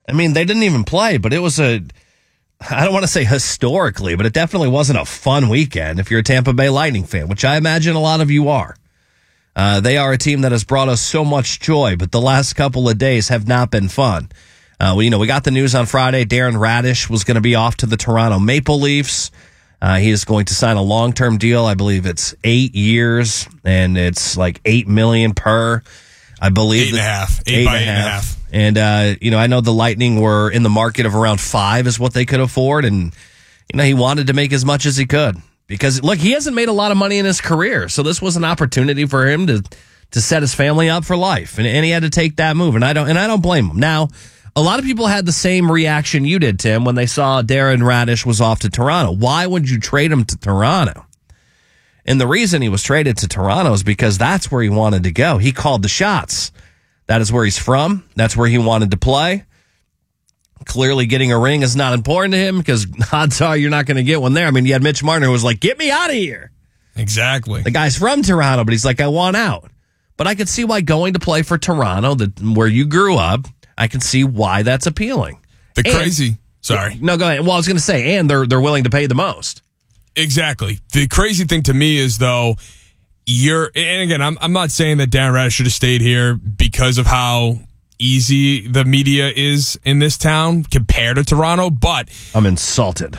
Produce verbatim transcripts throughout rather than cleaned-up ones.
I mean, they didn't even play, but it was a, I don't want to say historically, but it definitely wasn't a fun weekend if you're a Tampa Bay Lightning fan, which I imagine a lot of you are. Uh, they are a team that has brought us so much joy, but the last couple of days have not been fun. Uh, we, you know, we got the news on Friday. Darren Radish was going to be off to the Toronto Maple Leafs. Uh, he is going to sign a long-term deal. I believe it's eight years, and it's like eight million per. I believe eight and a half, eight, eight by and eight and a half. And uh, you know, I know the Lightning were in the market of around five is what they could afford, and you know, he wanted to make as much as he could because look, he hasn't made a lot of money in his career, so this was an opportunity for him to to set his family up for life, and, and he had to take that move, and I don't and I don't blame him. Now, a lot of people had the same reaction you did, Tim, when they saw Darren Radish was off to Toronto. Why would you trade him to Toronto? And the reason he was traded to Toronto is because that's where he wanted to go. He called the shots. That is where he's from. That's where he wanted to play. Clearly getting a ring is not important to him because odds are you're not going to get one there. I mean, you had Mitch Marner who was like, get me out of here. Exactly. The guy's from Toronto, but he's like, I want out. But I could see why going to play for Toronto, the, where you grew up, I can see why that's appealing. The and, crazy. Sorry. No, go ahead. Well, I was going to say, and they're they're willing to pay the most. Exactly. The crazy thing to me is, though, you're, and again, I'm I'm not saying that Darren Radish should have stayed here because of how easy the media is in this town compared to Toronto, but I'm insulted.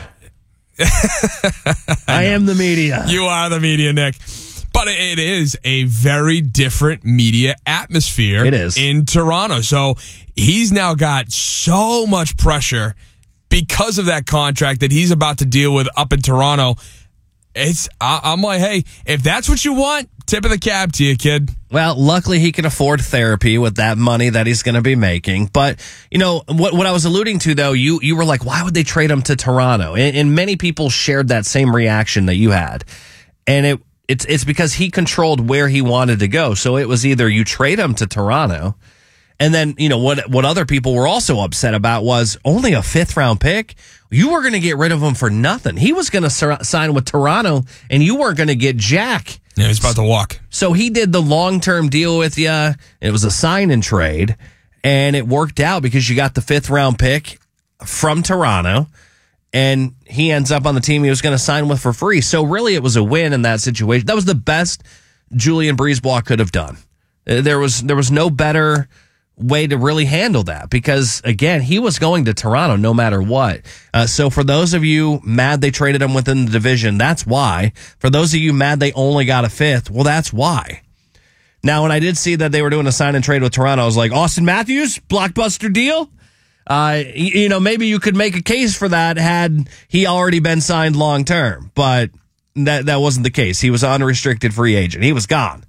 I am the media. You are the media, Nick. But it is a very different media atmosphere. It is. In Toronto. So he's now got so much pressure because of that contract that he's about to deal with up in Toronto. It's I, I'm like, hey, if that's what you want, tip of the cap to you, kid. Well, luckily he can afford therapy with that money that he's going to be making. But, you know, what what I was alluding to, though, you, you were like, why would they trade him to Toronto? And, and many people shared that same reaction that you had. And it it's it's because he controlled where he wanted to go. So it was either you trade him to Toronto. And then, you know, what what other people were also upset about was only a fifth round pick. You were going to get rid of him for nothing. He was going to sur- sign with Toronto, and you weren't going to get jack. Yeah, he's about to walk. So he did the long-term deal with you. It was a sign and trade, and it worked out because you got the fifth round pick from Toronto, and he ends up on the team he was going to sign with for free. So really it was a win in that situation. That was the best Julien Brisebois could have done. There was there was no better way to really handle that because, again, he was going to Toronto no matter what. Uh, so for those of you mad they traded him within the division, that's why. For those of you mad they only got a fifth, well, that's why. Now, when I did see that they were doing a sign and trade with Toronto, I was like, Austin Matthews, blockbuster deal? Uh, you know, maybe you could make a case for that had he already been signed long term, but that, that wasn't the case. He was an unrestricted free agent. He was gone.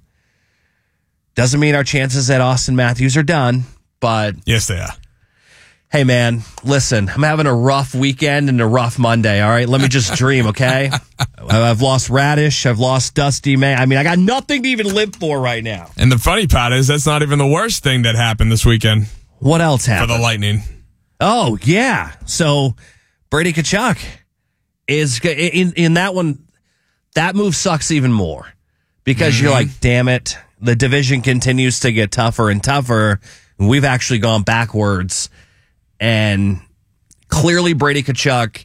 Doesn't mean our chances at Austin Matthews are done, but... Yes, they are. Hey, man, listen, I'm having a rough weekend and a rough Monday, all right? Let me just dream, okay? I've lost Radish. I've lost Dusty May. I mean, I got nothing to even live for right now. And the funny part is that's not even the worst thing that happened this weekend. What else happened? For the Lightning. Oh, yeah. So, Brady Tkachuk is... In, in that one, that move sucks even more. Because mm-hmm. you're like, damn it. The division continues to get tougher and tougher. We've actually gone backwards. And clearly Brady Tkachuk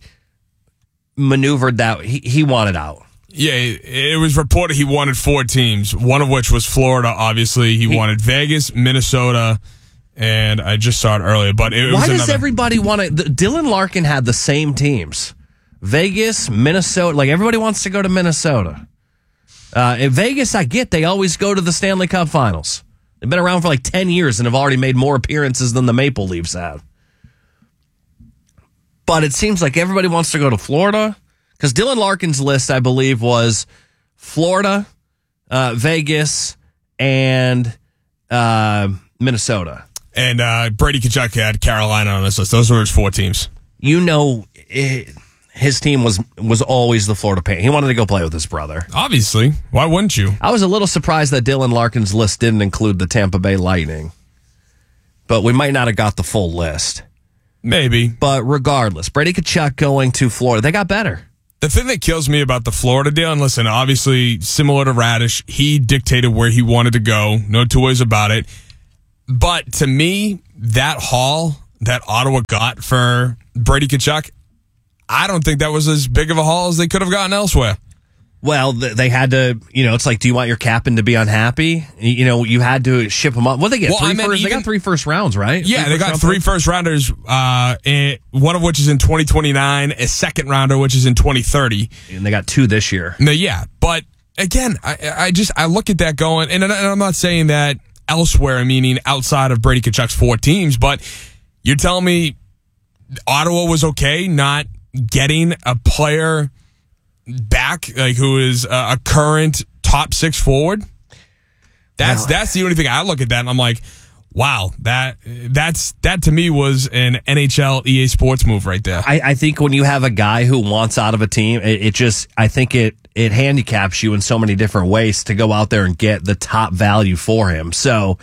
maneuvered that. He, he wanted out. Yeah, it was reported he wanted four teams, one of which was Florida, obviously. He, he wanted Vegas, Minnesota, and I just saw it earlier. But it, it Why was does another... everybody want to... Dylan Larkin had the same teams. Vegas, Minnesota. Like, everybody wants to go to Minnesota. Uh, in Vegas, I get they always go to the Stanley Cup Finals. They've been around for like ten years and have already made more appearances than the Maple Leafs have. But it seems like everybody wants to go to Florida because Dylan Larkin's list, I believe, was Florida, uh, Vegas, and uh, Minnesota. And uh, Brady Tkachuk had Carolina on this list. Those were his four teams. You know... It, His team was was always the Florida Panthers. He wanted to go play with his brother. Obviously. Why wouldn't you? I was a little surprised that Dylan Larkin's list didn't include the Tampa Bay Lightning. But we might not have got the full list. Maybe. But regardless, Brady Tkachuk going to Florida, they got better. The thing that kills me about the Florida deal, and listen, obviously, similar to Radish, he dictated where he wanted to go. No two ways about it. But to me, that haul that Ottawa got for Brady Tkachuk, I don't think that was as big of a haul as they could have gotten elsewhere. Well, th- they had to, you know, it's like, do you want your captain to be unhappy? You know, you had to ship him up. Well, they get Well, three I mean, first, even- they got three first rounds, right? Yeah, Three they first got round three picks? first rounders, uh, in, one of which is in twenty twenty-nine, a second rounder, which is in twenty thirty. And they got two this year. No, yeah, but again, I, I just I look at that going, and, and I'm not saying that elsewhere, meaning outside of Brady Tkachuk's four teams, but you're telling me Ottawa was okay not getting a player back, like who is a, a current top six forward? That's Well, that's the only thing I look at that and I'm like, wow, that that's that to me was an N H L E A Sports move right there. I, I think when you have a guy who wants out of a team, it, it just, I think it, it handicaps you in so many different ways to go out there and get the top value for him. So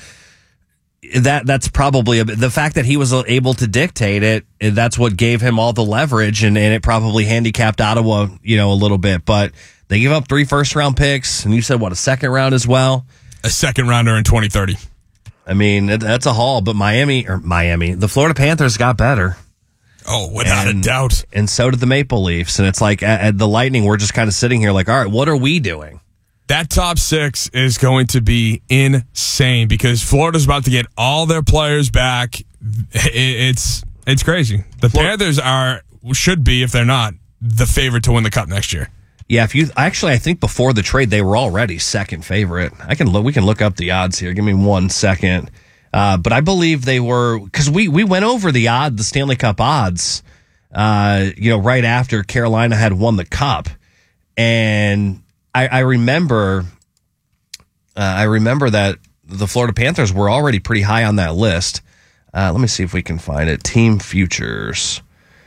that that's probably a, the fact that he was able to dictate it. That's what gave him all the leverage, and, and it probably handicapped Ottawa, you know, a little bit. But they give up three first round picks, and you said what, a second round as well. A second rounder in twenty thirty. I mean, it, that's a haul. But Miami or Miami, the Florida Panthers got better. Oh, without And- a doubt. And so did the Maple Leafs. And it's like at, at the Lightning, we're just kind of sitting here like, all right, what are we doing? That top six is going to be insane because Florida's about to get all their players back. It, it's it's crazy. The Flor- Panthers are should be, if they're not, the favorite to win the cup next year. Yeah, if you actually, I think before the trade, they were already second favorite. I can look, we can look up the odds here. Give me one second. Uh, but I believe they were, because we, we went over the odd, the Stanley Cup odds, uh, you know, right after Carolina had won the cup. And I, I remember, uh, I remember that the Florida Panthers were already pretty high on that list. Uh, let me see if we can find it. Team Futures,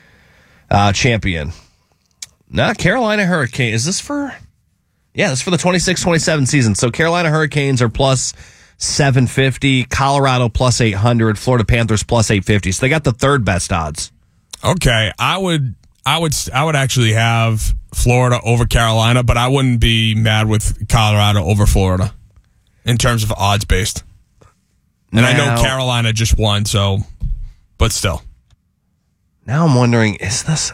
uh, champion. No, Carolina Hurricane. Is this for? Yeah, this is for the twenty-six twenty-seven season. So Carolina Hurricanes are plus seven fifty, Colorado plus eight hundred, Florida Panthers plus eight fifty. So they got the third best odds. Okay, I would, I would, I would actually have Florida over Carolina, but I wouldn't be mad with Colorado over Florida in terms of odds based. And I know Now- Carolina just won, so, but still. Now I'm wondering, is this,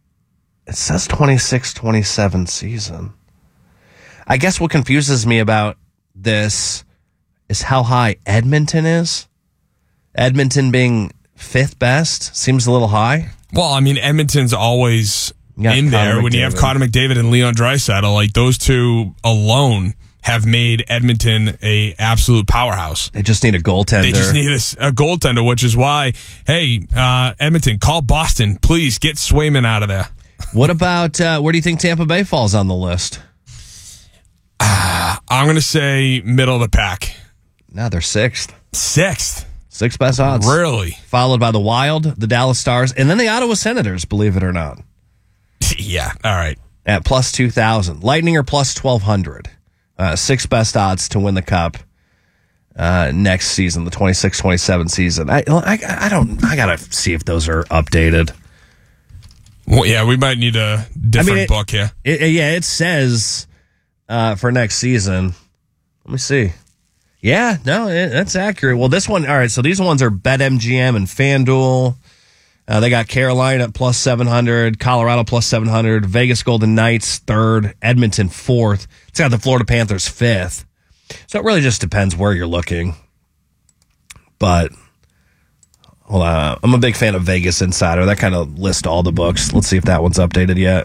it says twenty-six twenty-seven season. I guess what confuses me about this is how high Edmonton is. Edmonton being fifth best seems a little high. Well, I mean, Edmonton's always You got in Connor there when you have McDavid. Connor McDavid and Leon Draisaitl. Like those two alone have made Edmonton a absolute powerhouse. They just need a goaltender. They just need a, s- a goaltender, which is why, hey, uh, Edmonton, call Boston, please get Swayman out of there. What about, uh, where do you think Tampa Bay falls on the list? I'm going to say middle of the pack, No, they're sixth. sixth. Sixth best odds. Really? Followed by the Wild, the Dallas Stars, and then the Ottawa Senators, believe it or not, Yeah. All right. at plus two thousand. Lightning are plus twelve hundred. Uh, sixth best odds to win the Cup uh, next season, the twenty-six twenty-seven season. I, I, I don't, I got to see if those are updated. Well, yeah, we might need a different it- book here. It, yeah, it says uh, for next season. Let me see. Yeah, no, it, that's accurate. Well, this one, all right, so these ones are BetMGM and FanDuel. Uh, they got Carolina at plus seven hundred, Colorado plus seven hundred, Vegas Golden Knights third, Edmonton fourth. It's got the Florida Panthers fifth. So it really just depends where you're looking. But, hold on, I'm a big fan of Vegas Insider. That kind of lists all the books. Let's see if that one's updated yet.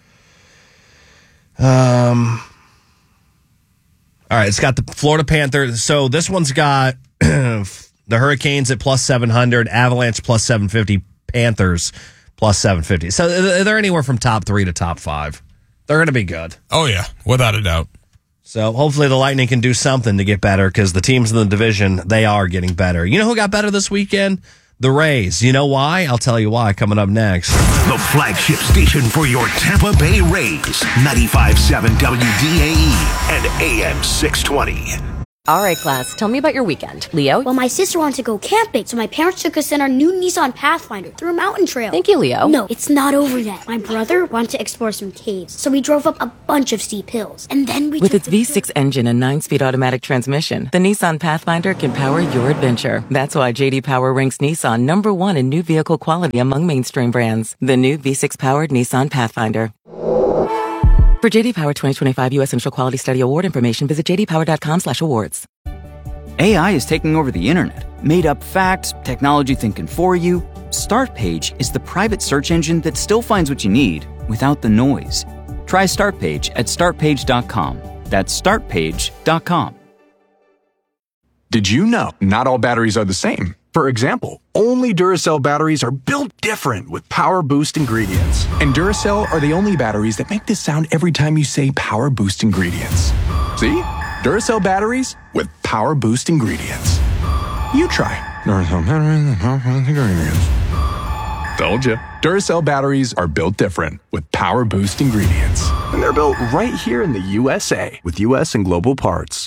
Um... All right, it's got the Florida Panthers. So this one's got the Hurricanes at plus seven hundred, Avalanche plus seven fifty, Panthers plus seven fifty. So they're anywhere from top three to top five. They're going to be good. Oh, yeah, without a doubt. So hopefully the Lightning can do something to get better because the teams in the division, they are getting better. You know who got better this weekend? The Rays. You know why? I'll tell you why coming up next. The flagship station for your Tampa Bay Rays, ninety-five point seven W D A E and A M six twenty. All right, class, tell me about your weekend. Leo? Well, my sister wanted to go camping, so my parents took us in our new Nissan Pathfinder through a mountain trail. Thank you, Leo. No, it's not over yet. My brother wanted to explore some caves, so we drove up a bunch of steep hills. And then we With took its V six engine and nine-speed automatic transmission, the Nissan Pathfinder can power your adventure. That's why J D Power ranks Nissan number one in new vehicle quality among mainstream brands. The new V six-powered Nissan Pathfinder. For J D Power twenty twenty-five U S Initial Quality Study Award information, visit j d power dot com slash awards. A I is taking over the internet. Made up facts, technology thinking for you. Startpage is the private search engine that still finds what you need without the noise. Try Startpage at start page dot com. That's start page dot com. Did you know not all batteries are the same? For example, only Duracell batteries are built different with Power Boost ingredients. And Duracell are the only batteries that make this sound every time you say Power Boost ingredients. See? Duracell batteries with Power Boost ingredients. You try. Duracell batteries with Power Boost ingredients. Told you. Duracell batteries are built different with Power Boost ingredients. And they're built right here in the U S A with U S and global parts.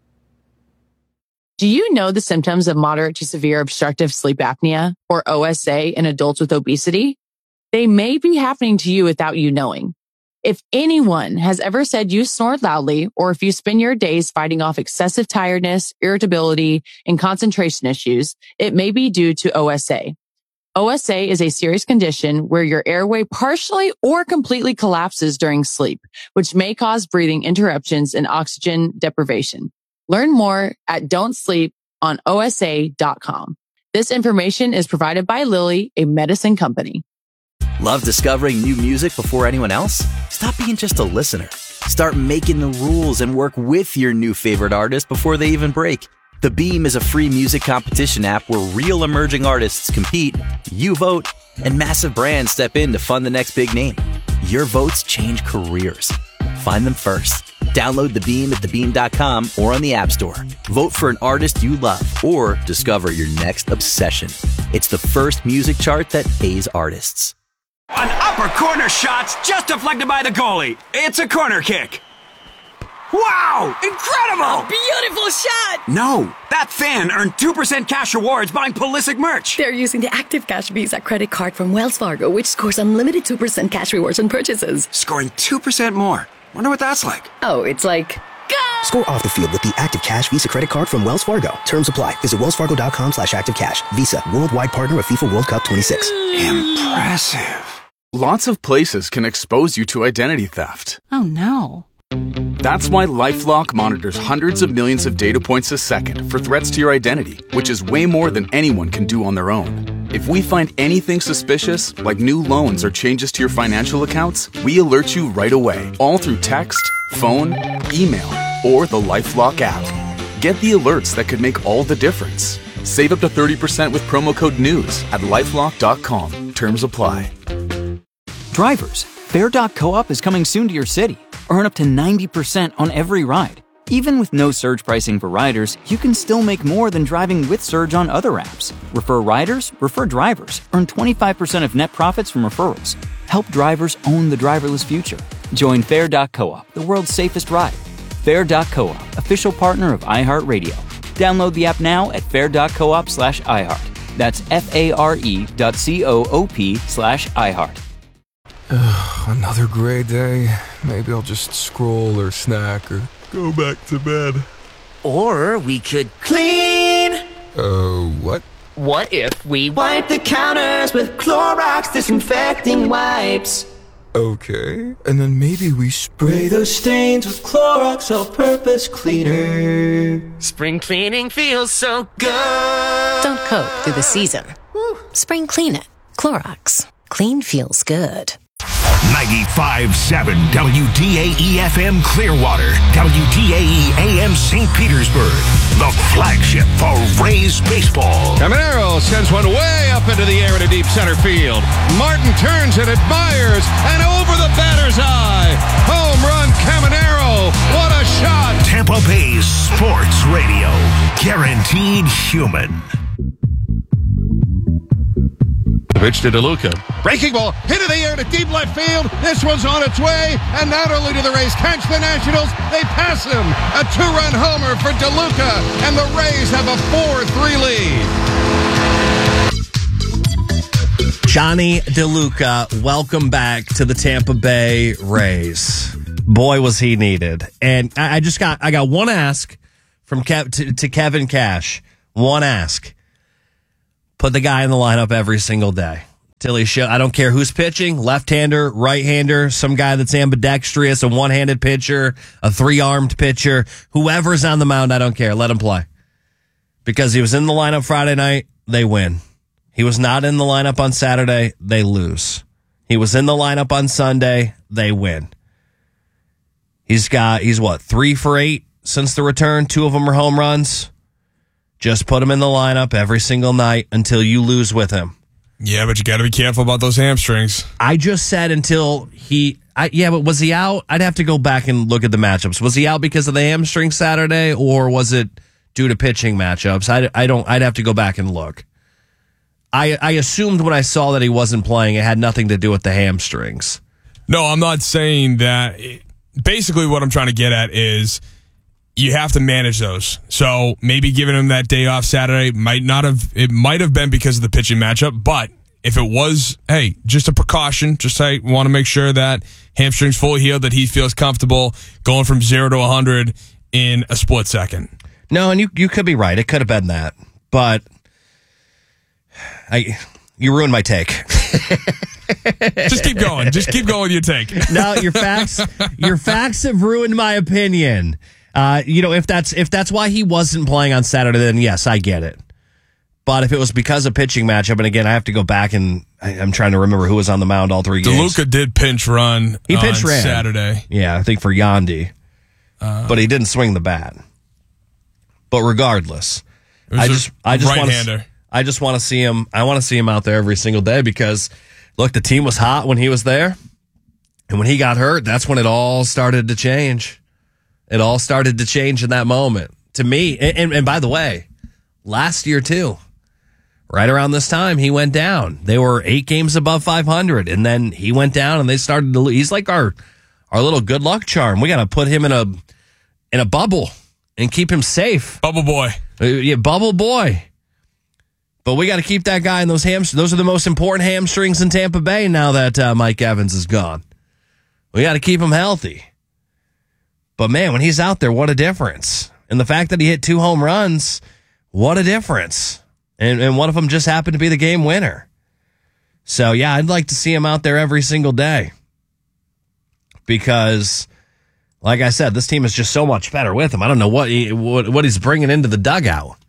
Do you know the symptoms of moderate to severe obstructive sleep apnea, or O S A, in adults with obesity? They may be happening to you without you knowing. If anyone has ever said you snore loudly, or if you spend your days fighting off excessive tiredness, irritability, and concentration issues, it may be due to O S A. O S A is a serious condition where your airway partially or completely collapses during sleep, which may cause breathing interruptions and oxygen deprivation. Learn more at don't sleep on O S A dot com. This information is provided by Lilly, a medicine company. Love discovering new music before anyone else? Stop being just a listener. Start making the rules and work with your new favorite artist before they even break. The Beam is a free music competition app where real emerging artists compete, you vote, and massive brands step in to fund the next big name. Your votes change careers. Find them first. Download The Beam at the beam dot com or on the App Store. Vote for an artist you love or discover your next obsession. It's the first music chart that pays artists. An upper corner shot's just deflected by the goalie. It's a corner kick. Wow! Incredible! A beautiful shot! No, that fan earned two percent cash rewards buying Pulisic merch. They're using the Active Cash Visa credit card from Wells Fargo, which scores unlimited two percent cash rewards on purchases. Scoring two percent more. Wonder what that's like. Oh, it's like... Go! Score off the field with the Active Cash Visa credit card from Wells Fargo. Terms apply. Visit wells fargo dot com slash active cash. Visa, worldwide partner of FIFA World Cup twenty-six. Impressive. Lots of places can expose you to identity theft. Oh, no. That's why LifeLock monitors hundreds of millions of data points a second for threats to your identity, which is way more than anyone can do on their own. If we find anything suspicious, like new loans or changes to your financial accounts, we alert you right away, all through text, phone, email, or the LifeLock app. Get the alerts that could make all the difference. Save up to thirty percent with promo code NEWS at lifelock dot com. Terms apply. Drivers, Fare dot coop is coming soon to your city. Earn up to ninety percent on every ride. Even with no surge pricing for riders, you can still make more than driving with Surge on other apps. Refer riders, refer drivers. Earn twenty-five percent of net profits from referrals. Help drivers own the driverless future. Join Fare dot coop, the world's safest ride. Fare dot coop, official partner of iHeartRadio. Download the app now at fare dot coop slash iHeart. That's F-A-R-E dot C-O-O-P slash iHeart. Another gray day. Maybe I'll just scroll or snack or go back to bed. Or we could clean. Uh, what? What if we wipe the counters with Clorox disinfecting wipes? Okay, and then maybe we spray those stains with Clorox all-purpose cleaner. Spring cleaning feels so good. Don't cope through the season. Spring clean it. Clorox. Clean feels good. ninety-five point seven W D A E F M Clearwater, W D A E A M Saint Petersburg, the flagship for Rays baseball. Caminero sends one way up into the air in a deep center field. Martin turns and admires, and over the batter's eye. Home run, Caminero. What a shot. Tampa Bay Sports Radio, guaranteed human. The pitch to DeLuca. Breaking ball, hit in the air to deep left field. This one's on its way, and not only do the Rays catch the Nationals, they pass him. A two-run homer for DeLuca, and the Rays have a four three lead. Johnny DeLuca, welcome back to the Tampa Bay Rays. Boy, was he needed. And I, I just got I got one ask from Kev, to, to Kevin Cash. One ask. Put the guy in the lineup every single day. Till he show. I don't care who's pitching, left-hander, right-hander, some guy that's ambidextrous, a one-handed pitcher, a three-armed pitcher, whoever's on the mound, I don't care. Let him play. Because he was in the lineup Friday night, they win. He was not in the lineup on Saturday, they lose. He was in the lineup on Sunday, they win. He's got, he's what, three for eight since the return? Two of them are home runs. Just put him in the lineup every single night until you lose with him. Yeah, but you got to be careful about those hamstrings. I just said until he, I, yeah, but was he out? I'd have to go back and look at the matchups. Was he out because of the hamstring Saturday, or was it due to pitching matchups? I, I don't, I'd have to go back and look. I, I assumed when I saw that he wasn't playing, it had nothing to do with the hamstrings. No, I'm not saying that. Basically, what I'm trying to get at is you have to manage those. So maybe giving him that day off Saturday might not have, it might have been because of the pitching matchup, but if it was, hey, just a precaution, just I want to make sure that hamstring's fully healed, that he feels comfortable going from zero to one hundred in a split second. No, and you, you could be right. It could have been that, but I, you ruined my take. Just keep going. Just keep going with your take. No, your facts, your facts have ruined my opinion. Uh, you know, if that's if that's why he wasn't playing on Saturday, then yes, I get it. But if it was because of pitching matchup, and again, I have to go back and I, I'm trying to remember who was on the mound all three games. DeLuca did pinch run. He pinch on ran Saturday. Yeah, I think for Yandy, uh, but he didn't swing the bat. But regardless, I just I just want to I just want to see him. I want to see him out there every single day because look, the team was hot when he was there, and when he got hurt, that's when it all started to change. It all started to change in that moment. To me, and, and, and by the way, last year too, right around this time, he went down. They were eight games above five hundred, and then he went down, and they started to lose. He's like our our little good luck charm. We got to put him in a in a bubble and keep him safe. Bubble boy. Uh, yeah, bubble boy. But we got to keep that guy in those hamstrings. Those are the most important hamstrings in Tampa Bay now that uh, Mike Evans is gone. We got to keep him healthy. But, man, when he's out there, what a difference. And the fact that he hit two home runs, what a difference. And, and one of them just happened to be the game winner. So, yeah, I'd like to see him out there every single day. Because, like I said, this team is just so much better with him. I don't know what he, what, what he's bringing into the dugout.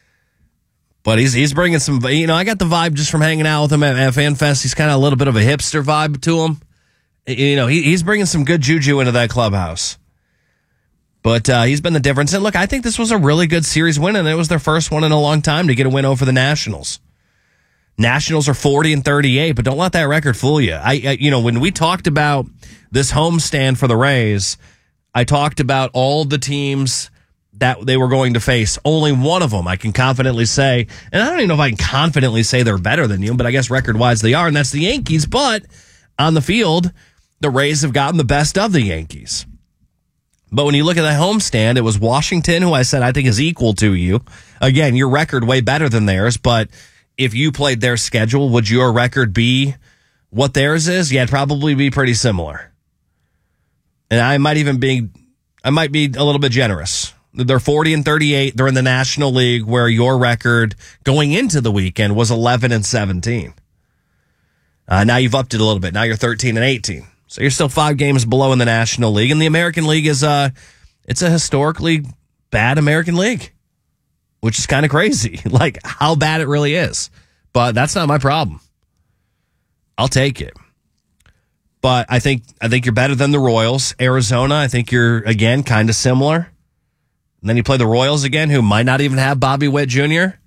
But he's he's bringing some, you know, I got the vibe just from hanging out with him at, at FanFest. He's kind of a little bit of a hipster vibe to him. You know, he, he's bringing some good juju into that clubhouse. But uh, he's been the difference. And look, I think this was a really good series win, and it was their first one in a long time to get a win over the Nationals. Nationals are forty and thirty-eight, but don't let that record fool you. I, I, you know, when we talked about this homestand for the Rays, I talked about all the teams that they were going to face. Only one of them I can confidently say, and I don't even know if I can confidently say they're better than you, but I guess record-wise they are, and that's the Yankees. But on the field, the Rays have gotten the best of the Yankees. But when you look at the homestand, it was Washington, who I said I think is equal to you. Again, your record way better than theirs, but if you played their schedule, would your record be what theirs is? Yeah, it'd probably be pretty similar. And I might even be, I might be a little bit generous. They're forty and thirty-eight. They're in the National League, where your record going into the weekend was eleven and seventeen. Uh, now you've upped it a little bit. Now you're thirteen and eighteen. So you're still five games below in the National League. And the American League is uh it's a historically bad American League, which is kind of crazy, like how bad it really is. But that's not my problem. I'll take it. But I think I think you're better than the Royals. Arizona, I think you're, again, kind of similar. And then you play the Royals again, who might not even have Bobby Witt Junior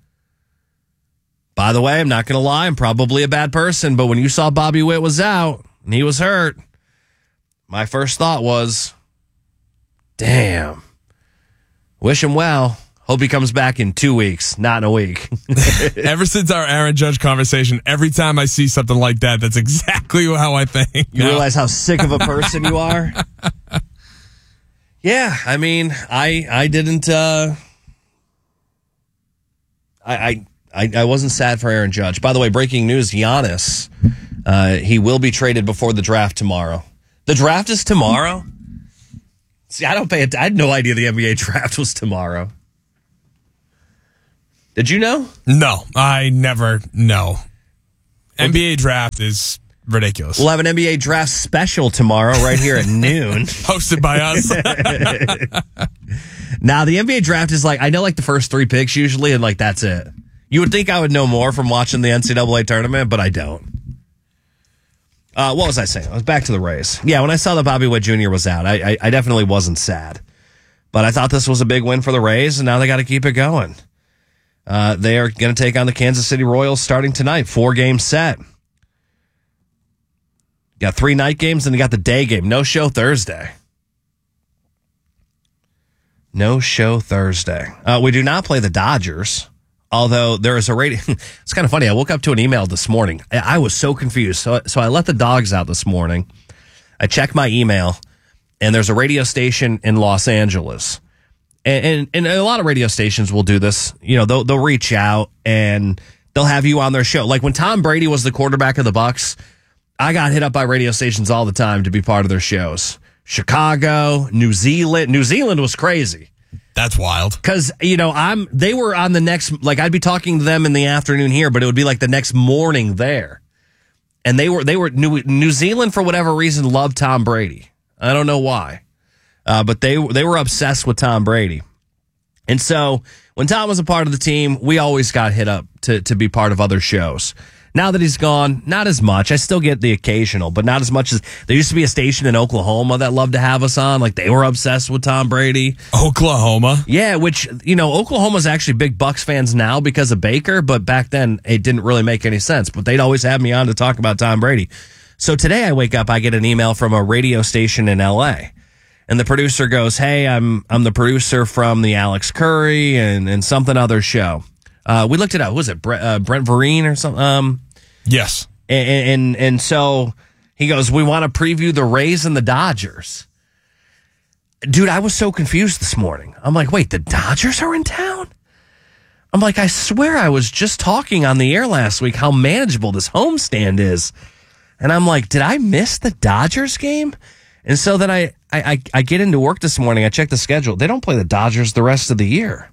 By the way, I'm not going to lie, I'm probably a bad person, but when you saw Bobby Witt was out and he was hurt, my first thought was, damn, wish him well. Hope he comes back in two weeks, not in a week. Ever since our Aaron Judge conversation, every time I see something like that, that's exactly how I think. You now. realize how sick of a person you are? Yeah, I mean, I I didn't. Uh, I, I I I wasn't sad for Aaron Judge. By the way, breaking news: Giannis, uh, he will be traded before the draft tomorrow. The draft is tomorrow. See, I don't pay it. I had no idea the N B A draft was tomorrow. Did you know? No, I never know. N B A draft is ridiculous. We'll have an N B A draft special tomorrow right here at noon. Hosted by us. Now, the N B A draft is like, I know like the first three picks usually, and like that's it. You would think I would know more from watching the N C double A tournament, but I don't. Uh, what was I saying? I was back to the Rays. Yeah, when I saw that Bobby Witt Junior was out, I, I, I definitely wasn't sad. But I thought this was a big win for the Rays, and now they got to keep it going. Uh, they are going to take on the Kansas City Royals starting tonight. Four-game set. Got three night games, and they got the day game. No show Thursday. No show Thursday. Uh, we do not play the Dodgers, although there is a radio. It's kind of funny. I woke up to an email this morning. I was so confused. So, so I let the dogs out this morning. I checked my email, and there's a radio station in Los Angeles. And, and and a lot of radio stations will do this. You know, they'll they'll reach out and they'll have you on their show. Like when Tom Brady was the quarterback of the Bucs, I got hit up by radio stations all the time to be part of their shows. Chicago, New Zealand. New Zealand was crazy. That's wild. Because, you know, I'm they were on the next, like I'd be talking to them in the afternoon here, but it would be like the next morning there. And they were, they were, New, New Zealand, for whatever reason, loved Tom Brady. I don't know why. Uh, but they they were obsessed with Tom Brady. And so when Tom was a part of the team, we always got hit up to, to be part of other shows. Now that he's gone, not as much. I still get the occasional, but not as much as there used to be a station in Oklahoma that loved to have us on. Like they were obsessed with Tom Brady. Oklahoma? Yeah, which, you know, Oklahoma's actually big Bucs fans now because of Baker, but back then it didn't really make any sense. But they'd always have me on to talk about Tom Brady. So today I wake up, I get an email from a radio station in L A. And the producer goes, hey, I'm I'm the producer from the Alex Curry and, and something other show. Uh, we looked it up. Who was it? Brent, uh, Brent Vereen or something? Um, yes. And, and and so he goes, we want to preview the Rays and the Dodgers. Dude, I was so confused this morning. I'm like, wait, the Dodgers are in town? I'm like, I swear I was just talking on the air last week how manageable this homestand is. And I'm like, did I miss the Dodgers game? And so then I, I, I, I get into work this morning. I check the schedule. They don't play the Dodgers the rest of the year.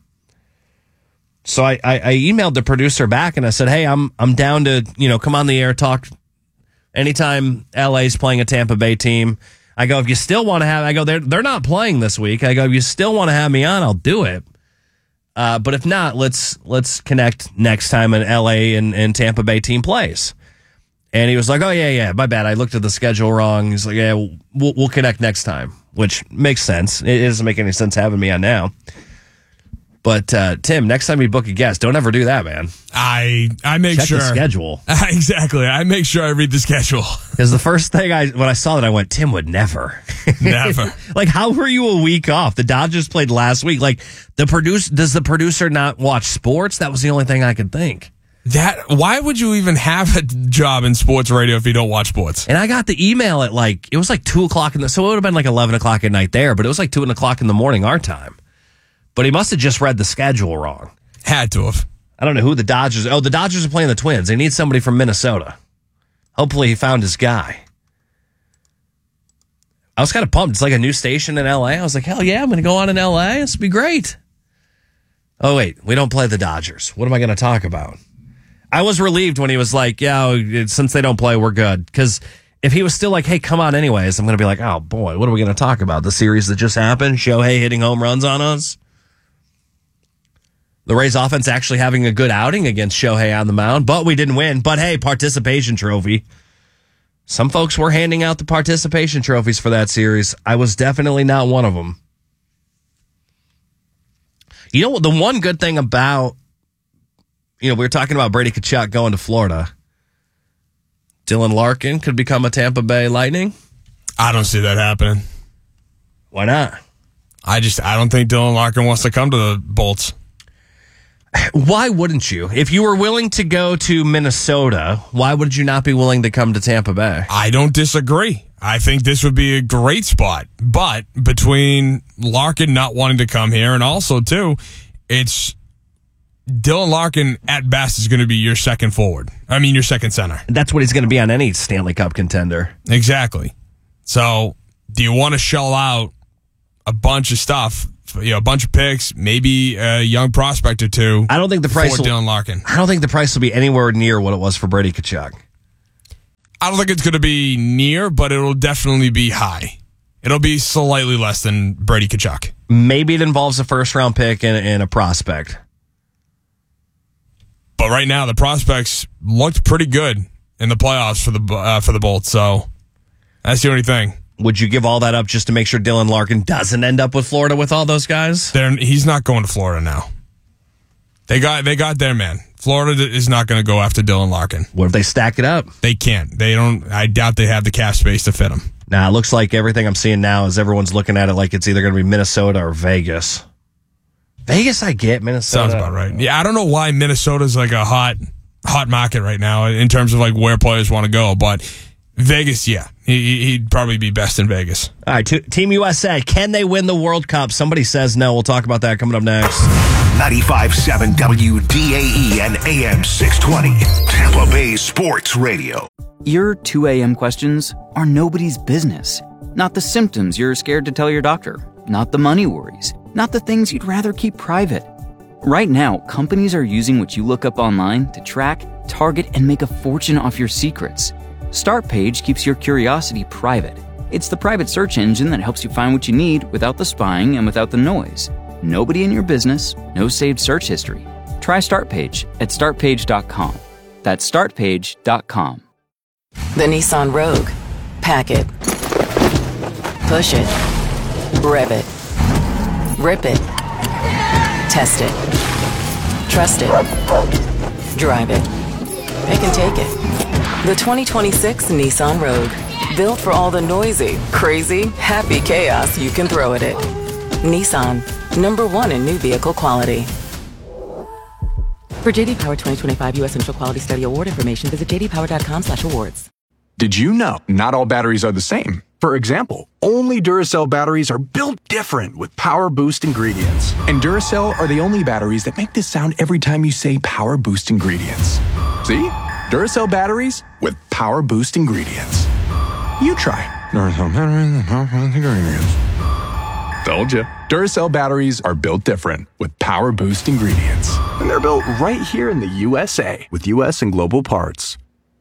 So I, I, I emailed the producer back and I said, hey, I'm I'm down to, you know, come on the air, talk anytime L A's playing a Tampa Bay team. I go, if you still want to have, I go, they're, they're not playing this week. I go, if you still want to have me on, I'll do it. Uh, but if not, let's let's connect next time an L A and, and Tampa Bay team plays. And he was like, oh, yeah, yeah, my bad. I looked at the schedule wrong. He's like, yeah, we'll, we'll connect next time, which makes sense. It doesn't make any sense having me on now. But, uh, Tim, next time you book a guest, don't ever do that, man. I I make Check sure. the schedule. Exactly. I make sure I read the schedule. Because the first thing I, when I saw that, I went, Tim would never. Never. Like, how were you a week off? The Dodgers played last week. Like, the produce, does the producer not watch sports? That was the only thing I could think. That why would you even have a job in sports radio if you don't watch sports? And I got the email at like, it was like two o'clock in the, so it would have been like eleven o'clock at night there, but it was like two o'clock in the morning our time. But he must have just read the schedule wrong. Had to have. I don't know who the Dodgers, oh, the Dodgers are playing the Twins. They need somebody from Minnesota. Hopefully he found his guy. I was kind of pumped. It's like a new station in L A. I was like, hell yeah, I'm going to go on in L A. This will be great. Oh, wait, we don't play the Dodgers. What am I going to talk about? I was relieved when he was like, yeah, since they don't play, we're good. Because if he was still like, hey, come on anyways, I'm going to be like, oh, boy, what are we going to talk about? The series that just happened? Shohei hitting home runs on us? The Rays offense actually having a good outing against Shohei on the mound, but we didn't win. But, hey, participation trophy. Some folks were handing out the participation trophies for that series. I was definitely not one of them. You know what? The one good thing about, you know, we were talking about Brady Tkachuk going to Florida. Dylan Larkin could become a Tampa Bay Lightning. I don't see that happening. Why not? I just, I don't think Dylan Larkin wants to come to the Bolts. Why wouldn't you? If you were willing to go to Minnesota, why would you not be willing to come to Tampa Bay? I don't disagree. I think this would be a great spot. But between Larkin not wanting to come here and also, too, it's Dylan Larkin at best is going to be your second forward. I mean, your second center. That's what he's going to be on any Stanley Cup contender. Exactly. So do you want to shell out a bunch of stuff, you know, a bunch of picks, maybe a young prospect or two? I don't think the price for will, Dylan Larkin. I don't think the price will be anywhere near what it was for Brady Tkachuk. I don't think it's going to be near, but it'll definitely be high. It'll be slightly less than Brady Tkachuk. Maybe it involves a first round pick and, and a prospect. But right now, the prospects looked pretty good in the playoffs for the uh, for the Bolts. So that's the only thing. Would you give all that up just to make sure Dylan Larkin doesn't end up with Florida with all those guys? They're, he's not going to Florida now. They got they got their man. Florida is not going to go after Dylan Larkin. What if they stack it up? They can't. They don't. I doubt they have the cap space to fit him. Nah, it looks like everything I'm seeing now is everyone's looking at it like it's either going to be Minnesota or Vegas. Vegas, I get. Minnesota. Sounds about right. Yeah, I don't know why Minnesota's like a hot hot market right now in terms of like where players want to go, but Vegas, yeah. He, he'd probably be best in Vegas. All right, t- Team U S A, can they win the World Cup? Somebody says no. We'll talk about that coming up next. ninety-five point seven W D A E and A M six twenty, Tampa Bay Sports Radio. Your two a.m. questions are nobody's business. Not the symptoms you're scared to tell your doctor. Not the money worries. Not the things you'd rather keep private. Right now, companies are using what you look up online to track, target, and make a fortune off your secrets. StartPage keeps your curiosity private. It's the private search engine that helps you find what you need without the spying and without the noise. Nobody in your business, no saved search history. Try StartPage at start page dot com. That's start page dot com. The Nissan Rogue. Pack it. Push it. Rev it. Rip it. Test it. Trust it. Drive it. It can take it. The twenty twenty-six Nissan Rogue. Built for all the noisy, crazy, happy chaos you can throw at it. Nissan. Number one in new vehicle quality. For J D Power twenty twenty-five U S Initial Quality Study Award information, visit j d power dot com slash awards. Did you know not all batteries are the same? For example, only Duracell batteries are built different with Power Boost ingredients. And Duracell are the only batteries that make this sound every time you say Power Boost ingredients. See? Duracell batteries with Power Boost ingredients. You try. Duracell batteries with Power Boost ingredients. Told you. Duracell batteries are built different with Power Boost ingredients. And they're built right here in the U S A with U S and global parts.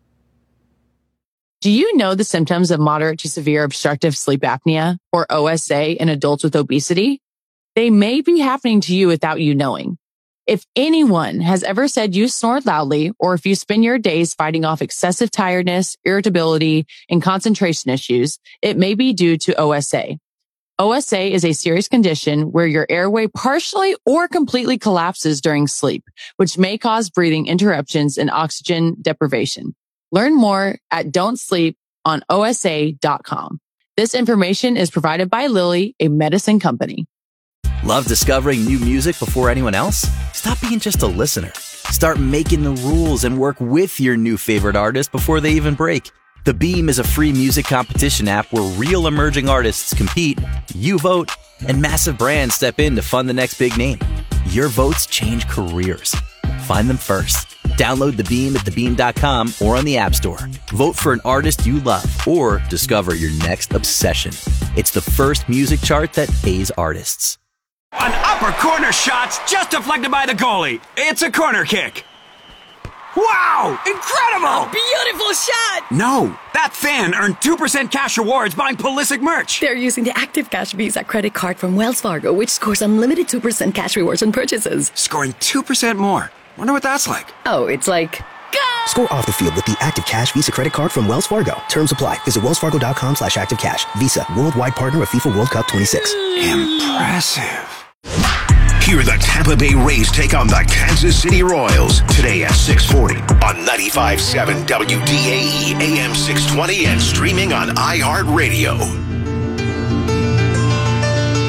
Do you know the symptoms of moderate to severe obstructive sleep apnea, or O S A, in adults with obesity? They may be happening to you without you knowing. If anyone has ever said you snore loudly, or if you spend your days fighting off excessive tiredness, irritability, and concentration issues, it may be due to O S A. O S A is a serious condition where your airway partially or completely collapses during sleep, which may cause breathing interruptions and oxygen deprivation. Learn more at don't sleep on O S A dot com. This information is provided by Lilly, a medicine company. Love discovering new music before anyone else? Stop being just a listener. Start making the rules and work with your new favorite artist before they even break. The Beam is a free music competition app where real emerging artists compete, you vote, and massive brands step in to fund the next big name. Your votes change careers. Find them first. Download The Beam at the beam dot com or on the App Store. Vote for an artist you love or discover your next obsession. It's the first music chart that pays artists. An upper corner shot's just deflected by the goalie. It's a corner kick. Wow! Incredible! Beautiful shot! No, that fan earned two percent cash rewards buying Pulisic merch. They're using the Active Cash Visa credit card from Wells Fargo, which scores unlimited two percent cash rewards on purchases. Scoring two percent more. Wonder what that's like. Oh, it's like... Go! Score off the field with the Active Cash Visa credit card from Wells Fargo. Terms apply. Visit wells fargo dot com slash active cash. Visa, worldwide partner of FIFA World Cup twenty-six. Impressive. Hear the Tampa Bay Rays take on the Kansas City Royals today at six forty on ninety-five point seven W D A E A M six twenty and streaming on iHeartRadio.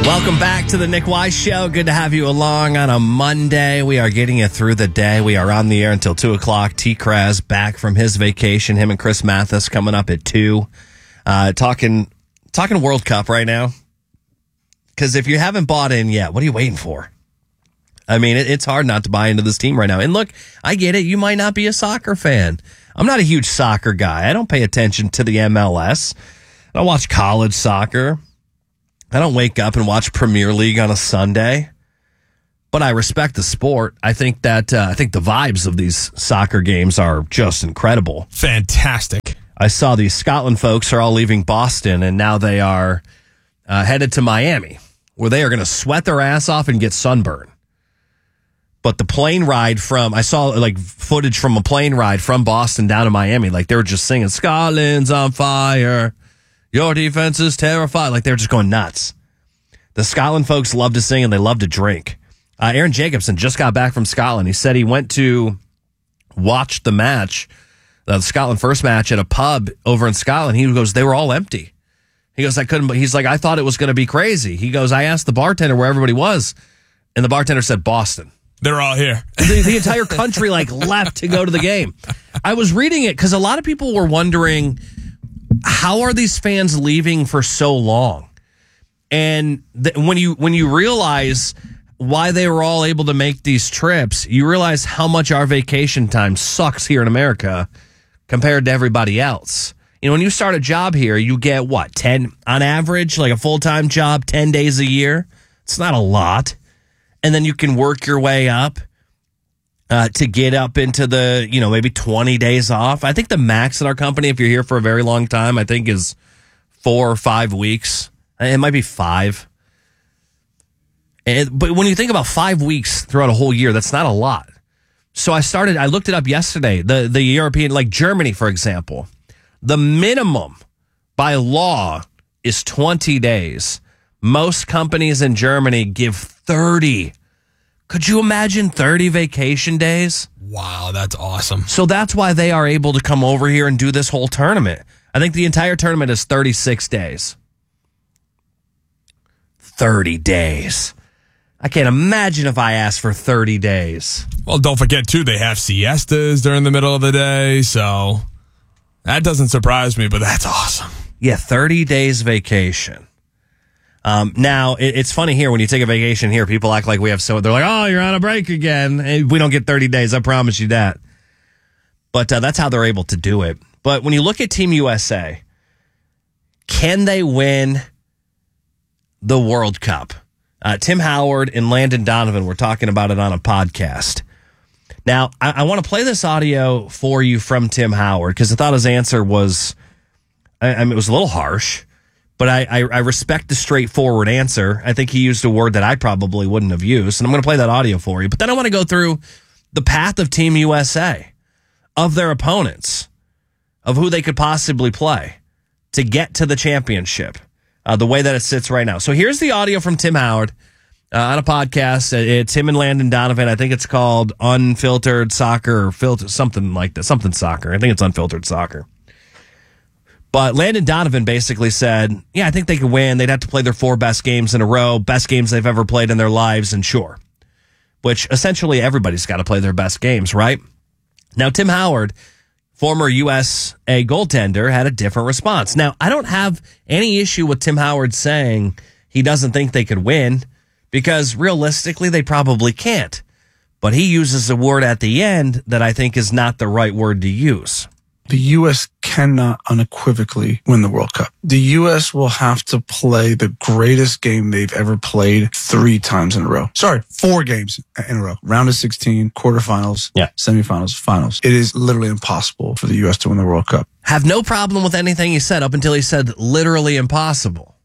Welcome back to the Nick Wise Show. Good to have you along on a Monday. We are getting you through the day. We are on the air until two o'clock. T. Kraz back from his vacation. Him and Chris Mathis coming up at two. Uh, talking, talking World Cup right now. Because if you haven't bought in yet, what are you waiting for? I mean, it, it's hard not to buy into this team right now. And look, I get it. You might not be a soccer fan. I'm not a huge soccer guy. I don't pay attention to the M L S. I don't watch college soccer. I don't wake up and watch Premier League on a Sunday, but I respect the sport. I think that uh, I think the vibes of these soccer games are just incredible. Fantastic. I saw these Scotland folks are all leaving Boston, and now they are uh, headed to Miami, where they are going to sweat their ass off and get sunburn. But the plane ride from, I saw like footage from a plane ride from Boston down to Miami. Like they were just singing, Scotland's on fire. Your defense is terrified. Like, they're just going nuts. The Scotland folks love to sing and they love to drink. Uh, Aaron Jacobson just got back from Scotland. He said he went to watch the match, the Scotland first match at a pub over in Scotland. He goes, they were all empty. He goes, I couldn't, he's like, I thought it was going to be crazy. He goes, I asked the bartender where everybody was, and the bartender said Boston. They're all here. The, the entire country, like, left to go to the game. I was reading it because a lot of people were wondering, how are these fans leaving for so long? And th- when you when you realize why they were all able to make these trips, you realize how much our vacation time sucks here in America compared to everybody else. You know, when you start a job here, you get what, ten on average, like a full-time job, ten days a year. It's not a lot. And then you can work your way up uh, to get up into the, you know, maybe twenty days off. I think the max at our company, if you're here for a very long time, I think is four or five weeks. It might be five. And, but when you think about five weeks throughout a whole year, that's not a lot. So I started, I looked it up yesterday. The, the European, like Germany, for example, the minimum by law is twenty days. Most companies in Germany give thirty. Could you imagine thirty vacation days? Wow, that's awesome. So that's why they are able to come over here and do this whole tournament. I think the entire tournament is thirty-six days. thirty days. I can't imagine if I asked for thirty days. Well, don't forget, too, they have siestas during the middle of the day, so that doesn't surprise me, but that's awesome. Yeah, thirty days vacation. Um, now, it, it's funny here, when you take a vacation here, people act like we have so, they're like, oh, you're on a break again. And we don't get thirty days, I promise you that. But uh, that's how they're able to do it. But when you look at Team U S A, can they win the World Cup? Uh, Tim Howard and Landon Donovan were talking about it on a podcast. Now, I, I want to play this audio for you from Tim Howard because I thought his answer was, I, I mean, it was a little harsh, but I, I, I respect the straightforward answer. I think he used a word that I probably wouldn't have used, and I'm going to play that audio for you. But then I want to go through the path of Team U S A, of their opponents, of who they could possibly play to get to the championship, uh, the way that it sits right now. So here's the audio from Tim Howard uh, on a podcast. It's him and Landon Donovan. I think it's called Unfiltered Soccer or filter, something like that, something soccer. I think it's Unfiltered Soccer. But Landon Donovan basically said, yeah, I think they could win. They'd have to play their four best games in a row, best games they've ever played in their lives, and sure. Which essentially everybody's got to play their best games, right? Now, Tim Howard, former U S A goaltender, had a different response. Now, I don't have any issue with Tim Howard saying he doesn't think they could win, because realistically, they probably can't. But he uses a word at the end that I think is not the right word to use. The U S cannot unequivocally win the World Cup. The U S will have to play the greatest game they've ever played three times in a row. Sorry, four games in a row. Round of sixteen, quarterfinals, yeah. semifinals, finals. It is literally impossible for the U S to win the World Cup. Have no problem with anything he said up until he said literally impossible.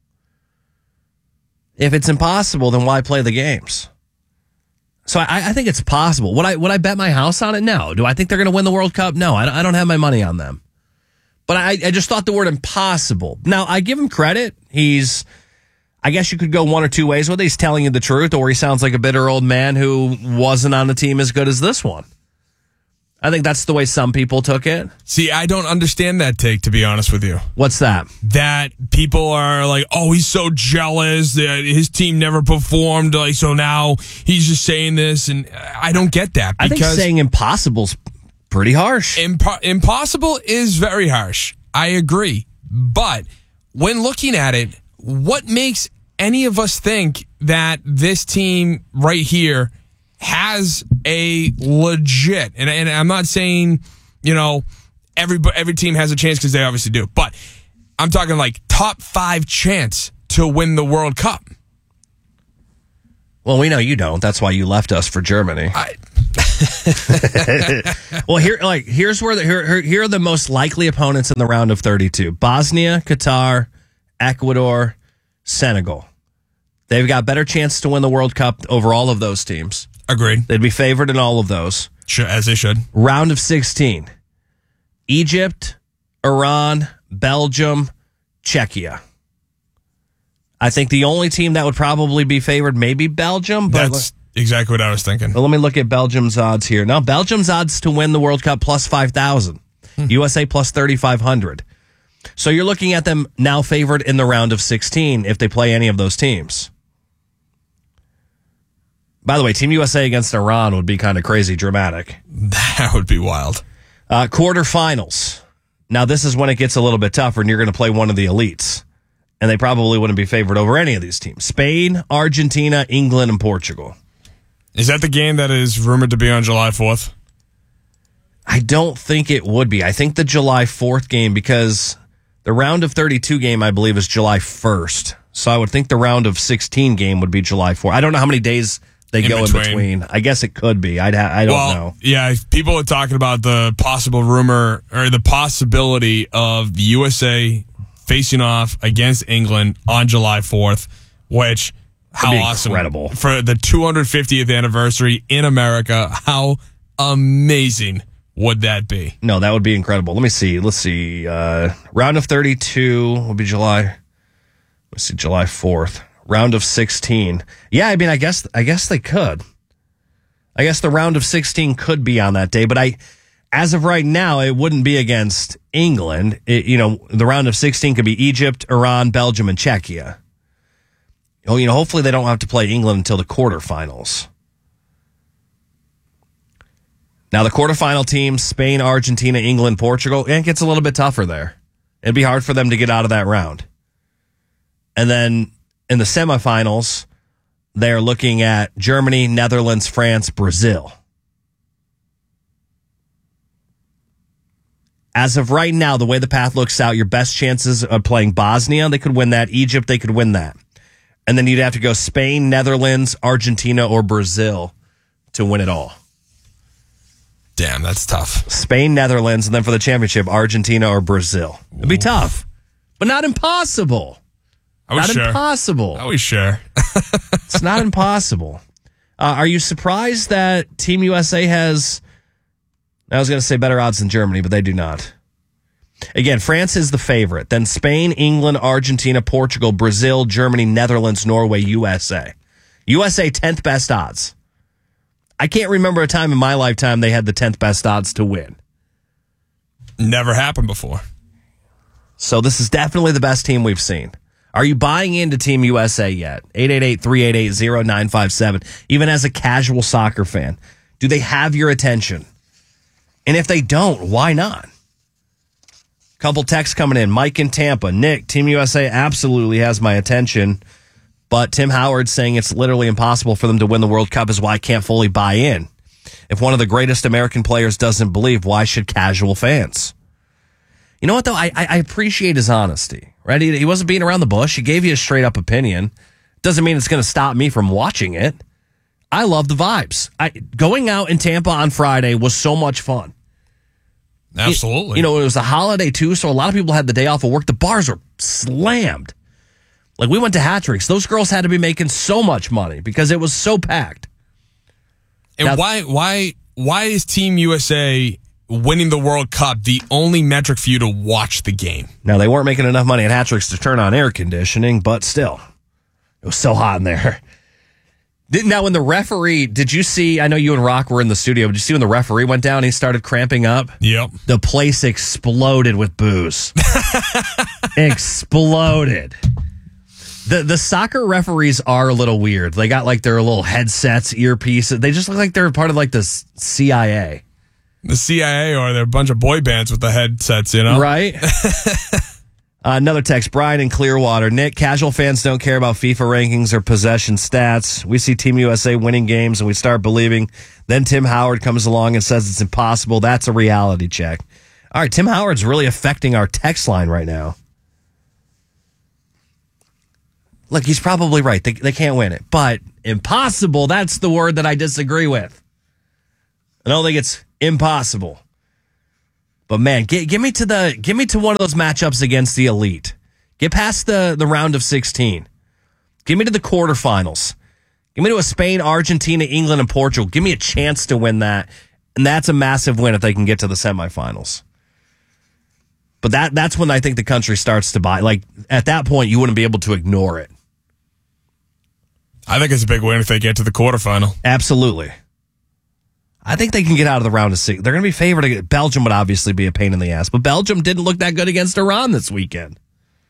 If it's impossible, then why play the games? So I, I think it's possible. Would I would I bet my house on it? No. Do I think they're going to win the World Cup? No. I, I don't have my money on them. But I, I just thought the word impossible. Now, I give him credit. He's, I guess you could go one or two ways with it. He's telling you the truth, or he sounds like a bitter old man who wasn't on the team as good as this one. I think that's the way some people took it. See, I don't understand that take, to be honest with you. What's that? That people are like, oh, he's so jealous that his team never performed, like, so now he's just saying this, and I don't get that. I think saying impossible's pretty harsh. Impo- impossible is very harsh. I agree. But when looking at it, what makes any of us think that this team right here has a legit, and, and I'm not saying, you know, every every team has a chance, because they obviously do, but I'm talking like top five chance to win the World Cup? Well, we know you don't. That's why you left us for Germany. I- well, here, like, here's where the here, here are the most likely opponents in the round of thirty-two: Bosnia, Qatar, Ecuador, Senegal. They've got better chance to win the World Cup over all of those teams. Agreed. They'd be favored in all of those. Sure, as they should. Round of sixteen: Egypt, Iran, Belgium, Czechia. I think the only team that would probably be favored may be Belgium. But That's exactly what I was thinking. Well, let me look at Belgium's odds here. Now, Belgium's odds to win the World Cup plus five thousand. Hmm. U S A plus thirty-five hundred. So you're looking at them now favored in the round of sixteen if they play any of those teams. By the way, Team U S A against Iran would be kind of crazy dramatic. That would be wild. Uh, quarterfinals. Now, this is when it gets a little bit tougher, and you're going to play one of the elites. And they probably wouldn't be favored over any of these teams. Spain, Argentina, England, and Portugal. Is that the game that is rumored to be on July fourth? I don't think it would be. I think the July fourth game, because the round of thirty-two game, I believe, is July first. So I would think the round of sixteen game would be July fourth. I don't know how many days they in go between. in between. I guess it could be. I'd ha- I don't well, know. Yeah, people are talking about the possible rumor or the possibility of the U S A facing off against England on July fourth, which, how awesome. Incredible. For the two hundred fiftieth anniversary in America, how amazing would that be? No, that would be incredible. Let me see. Let's see. Uh, round of thirty-two will be July. Let's see, July fourth. Round of sixteen. Yeah, I mean, I guess I guess they could. I guess the round of sixteen could be on that day, but I, as of right now, it wouldn't be against England. It, you know, the round of sixteen could be Egypt, Iran, Belgium, and Czechia. Oh, you know, hopefully they don't have to play England until the quarterfinals. Now, the quarterfinal teams, Spain, Argentina, England, Portugal, it gets a little bit tougher there. It'd be hard for them to get out of that round. And then in the semifinals, they're looking at Germany, Netherlands, France, Brazil. As of right now, the way the path looks out, your best chances of playing Bosnia, they could win that. Egypt, they could win that. And then you'd have to go Spain, Netherlands, Argentina, or Brazil to win it all. Damn, that's tough. Spain, Netherlands, and then for the championship, Argentina or Brazil. It'd be tough, but not impossible. Are we not sure? impossible. Are we sure? It's not impossible. Uh, are you surprised that Team U S A has, I was going to say better odds than Germany, but they do not. Again, France is the favorite. Then Spain, England, Argentina, Portugal, Brazil, Germany, Netherlands, Norway, U S A. U S A, tenth best odds. I can't remember a time in my lifetime they had the tenth best odds to win. Never happened before. So this is definitely the best team we've seen. Are you buying into Team U S A yet? eight eight eight, three eight eight, zero nine five seven. Even as a casual soccer fan, do they have your attention? And if they don't, why not? Couple texts coming in. Mike in Tampa. Nick, Team U S A absolutely has my attention, but Tim Howard saying it's literally impossible for them to win the World Cup is why I can't fully buy in. If one of the greatest American players doesn't believe, why should casual fans? You know what, though? I, I appreciate his honesty, right? He, he wasn't beating around the bush. He gave you a straight-up opinion. Doesn't mean it's going to stop me from watching it. I love the vibes. I, going out in Tampa on Friday was so much fun. Absolutely. You, you know, it was a holiday, too, so a lot of people had the day off of work. The bars were slammed. Like, we went to Hat Tricks. Those girls had to be making so much money because it was so packed. And now, why, why, why is Team U S A winning the World Cup the only metric for you to watch the game? Now, they weren't making enough money at Hat Tricks to turn on air conditioning, but still, it was so hot in there. Did, now, when the referee, did you see, I know you and Rock were in the studio, but did you see when the referee went down and he started cramping up? Yep. The place exploded with booze. Exploded. The the soccer referees are a little weird. They got like their little headsets, earpieces. They just look like they're part of like the C I A. The C I A, or they're a bunch of boy bands with the headsets, you know? Right? Uh, another text, Brian in Clearwater. Nick, casual fans don't care about FIFA rankings or possession stats. We see Team U S A winning games and we start believing. Then Tim Howard comes along and says it's impossible. That's a reality check. All right, Tim Howard's really affecting our text line right now. Look, he's probably right. They, they can't win it. But impossible, that's the word that I disagree with. I don't think it's impossible. But man, get, get me to the get me to one of those matchups against the elite. Get past the, the round of sixteen. Give me to the quarterfinals. Give me to a Spain, Argentina, England, and Portugal. Give me a chance to win that. And that's a massive win if they can get to the semifinals. But that that's when I think the country starts to buy. Like, at that point, you wouldn't be able to ignore it. I think it's a big win if they get to the quarterfinal. Absolutely. I think they can get out of the round of six. They're going to be favored. To get, Belgium would obviously be a pain in the ass, but Belgium didn't look that good against Iran this weekend.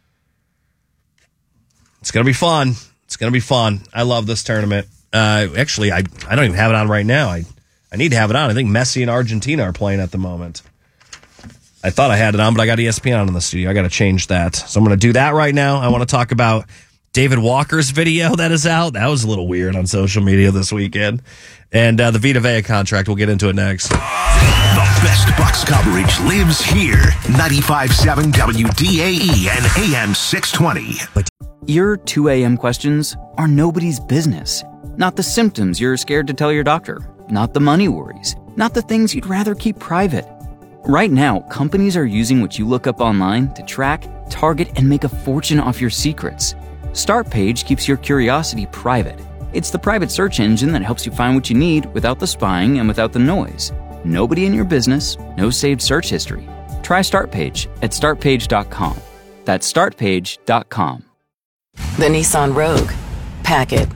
It's going to be fun. It's going to be fun. I love this tournament. Uh, actually, I, I don't even have it on right now. I, I need to have it on. I think Messi and Argentina are playing at the moment. I thought I had it on, but I got E S P N on in the studio. I got to change that. So I'm going to do that right now. I want to talk about David Walker's video that is out. That was a little weird on social media this weekend. And uh, the Vita Vea contract. We'll get into it next. The best Bucks coverage lives here. ninety-five point seven W D A E and A M six twenty. Your two a.m. questions are nobody's business. Not the symptoms you're scared to tell your doctor. Not the money worries. Not the things you'd rather keep private. Right now, companies are using what you look up online to track, target, and make a fortune off your secrets. StartPage keeps your curiosity private. It's the private search engine that helps you find what you need without the spying and without the noise. Nobody in your business, no saved search history. Try StartPage at start page dot com. That's start page dot com. The Nissan Rogue. Pack it.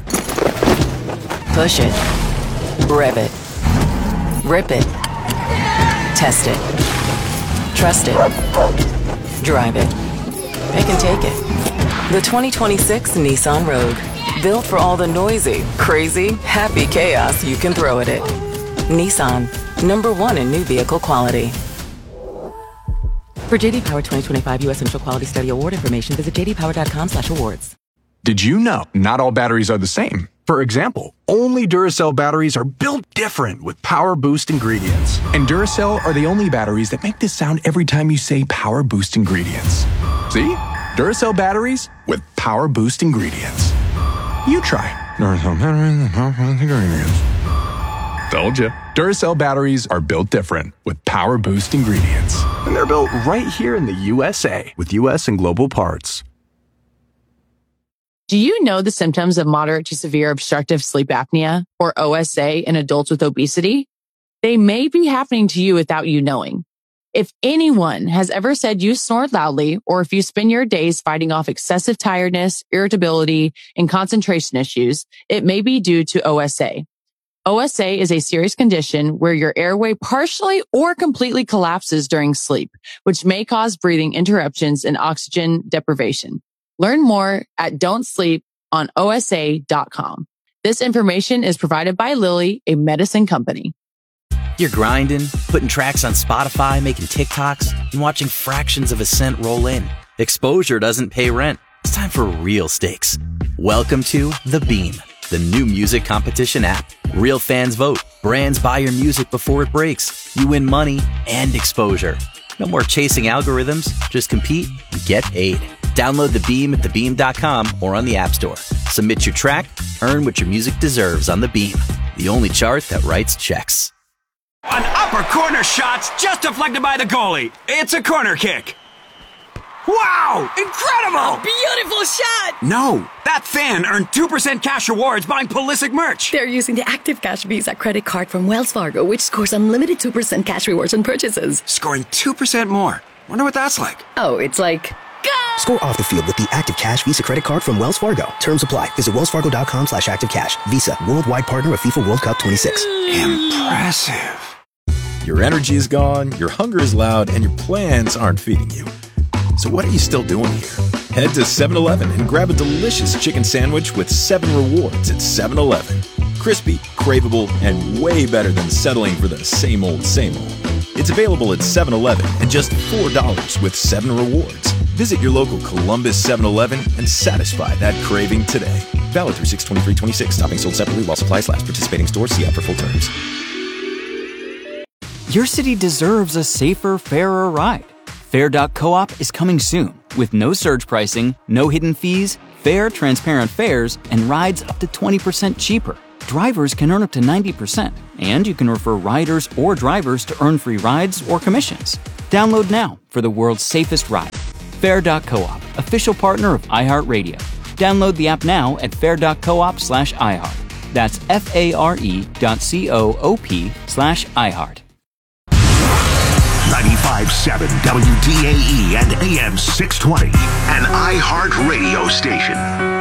Push it. Rev it. Rip it. Test it. Trust it. Drive it. It can take it. The twenty twenty-six Nissan Rogue. Built for all the noisy, crazy, happy chaos you can throw at it. Nissan. Number one in new vehicle quality. For J D Power twenty twenty-five U S Initial Quality Study Award information, visit j d power dot com slash awards. Did you know not all batteries are the same? For example, only Duracell batteries are built different with Power Boost ingredients. And Duracell are the only batteries that make this sound every time you say Power Boost ingredients. See? Duracell batteries with Power Boost ingredients. You try. Duracell batteries with Power Boost ingredients. Told you. Duracell batteries are built different with Power Boost ingredients. And they're built right here in the U S A with U S and global parts. Do you know the symptoms of moderate to severe obstructive sleep apnea, or O S A, in adults with obesity? They may be happening to you without you knowing. If anyone has ever said you snore loudly, or if you spend your days fighting off excessive tiredness, irritability, and concentration issues, it may be due to O S A. O S A is a serious condition where your airway partially or completely collapses during sleep, which may cause breathing interruptions and oxygen deprivation. Learn more at don't sleep on O S A dot com. This information is provided by Lilly, a medicine company. You're grinding, putting tracks on Spotify, making TikToks, and watching fractions of a cent roll in. Exposure doesn't pay rent. It's time for real stakes. Welcome to The Beam, the new music competition app. Real fans vote. Brands buy your music before it breaks. You win money and exposure. No more chasing algorithms. Just compete and get paid. Download The Beam at the beam dot com or on the App Store. Submit your track, earn what your music deserves on The Beam, the only chart that writes checks. An upper corner shot's just deflected by the goalie. It's a corner kick. Wow! Incredible! A beautiful shot! No, that fan earned two percent cash rewards buying Pulisic merch. They're using the Active Cash Visa credit card from Wells Fargo, which scores unlimited two percent cash rewards on purchases. Scoring two percent more. Wonder what that's like. Oh, it's like... Go! Score off the field with the Active Cash Visa Credit Card from Wells Fargo. Terms apply. Visit wellsfargo.com slash active cash. Visa, worldwide partner of FIFA World Cup twenty-six. Impressive. Your energy is gone, your hunger is loud, and your plans aren't feeding you. So what are you still doing here? Head to seven eleven and grab a delicious chicken sandwich with seven rewards at seven eleven. Crispy, craveable, and way better than settling for the same old, same old. It's available at seven eleven at just four dollars with seven rewards. Visit your local Columbus seven eleven and satisfy that craving today. Valid through six twenty-three twenty-six. Topping sold separately while supplies last. Participating stores. See app for full terms. Your city deserves a safer, fairer ride. Fair dot coop is coming soon with no surge pricing, no hidden fees, fair, transparent fares, and rides up to twenty percent cheaper. Drivers can earn up to ninety percent, and you can refer riders or drivers to earn free rides or commissions. Download now for the world's safest ride. Fair dot coop, official partner of iHeartRadio. Download the app now at fair dot coop slash iHeart. That's F-A-R-E dot C-O-O-P slash iHeart. ninety-five point seven W D A E and A M six twenty, an iHeart radio station.